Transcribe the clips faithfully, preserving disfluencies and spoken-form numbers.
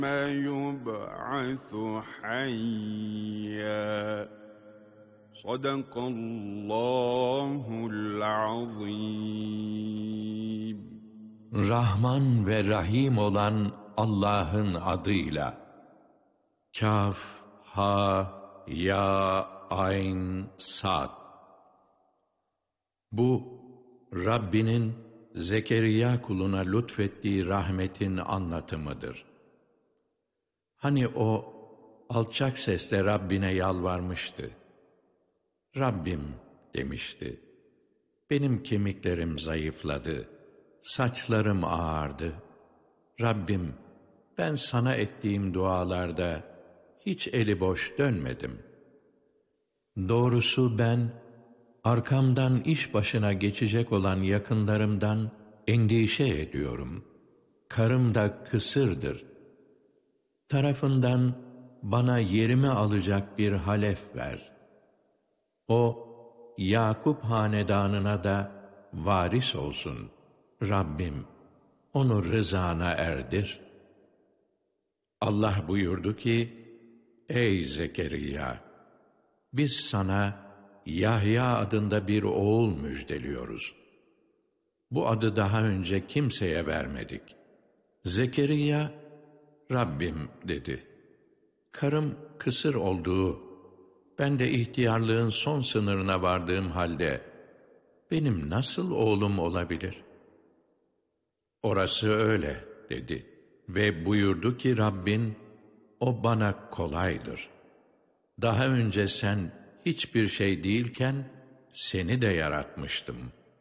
ما يبعث حيا صدق الله العظيم. Rahman ve Rahim olan Allah'ın adıyla. Kaf, ha, ya, ayn, sad. Bu, Rabbinin Zekeriya kuluna lütfettiği rahmetin anlatımıdır. Hani o, alçak sesle Rabbine yalvarmıştı. Rabbim demişti, benim kemiklerim zayıfladı, saçlarım ağardı. Rabbim, ben sana ettiğim dualarda hiç eli boş dönmedim. Doğrusu ben, arkamdan iş başına geçecek olan yakınlarımdan endişe ediyorum. Karım da kısırdır. Tarafından bana yerimi alacak bir halef ver. O, Yakup hanedanına da varis olsun. Rabbim, onu rızana erdir. Allah buyurdu ki, ey Zekeriya, biz sana Yahya adında bir oğul müjdeliyoruz. Bu adı daha önce kimseye vermedik. Zekeriya, Rabbim dedi, karım kısır olduğu, ben de ihtiyarlığın son sınırına vardığım halde, benim nasıl oğlum olabilir? Orası öyle dedi ve buyurdu ki Rabbin, o bana kolaydır. Daha önce sen hiçbir şey değilken, seni de yaratmıştım.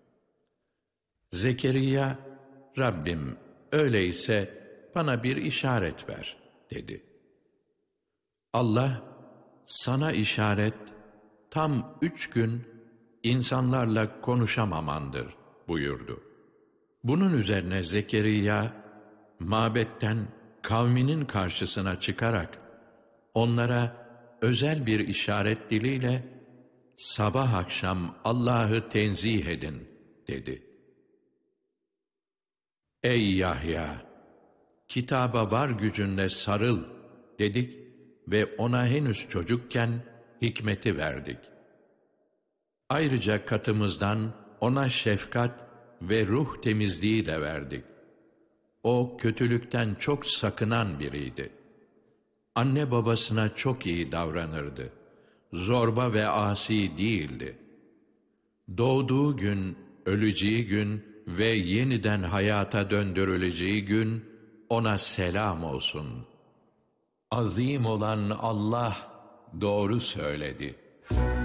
Zekeriya, Rabbim, öyleyse bana bir işaret ver, dedi. Allah, sana işaret, tam üç gün insanlarla konuşamamandır, buyurdu. Bunun üzerine Zekeriya, mabetten kavminin karşısına çıkarak, onlara özel bir işaret diliyle, sabah akşam Allah'ı tenzih edin, dedi. Ey Yahya! Kitaba var gücünle sarıl, dedik ve ona henüz çocukken hikmeti verdik. Ayrıca katımızdan ona şefkat ve ruh temizliği de verdik. O kötülükten çok sakınan biriydi. Anne babasına çok iyi davranırdı. Zorba ve asi değildi. Doğduğu gün, öleceği gün ve yeniden hayata döndürüleceği gün ona selam olsun. Azim olan Allah doğru söyledi.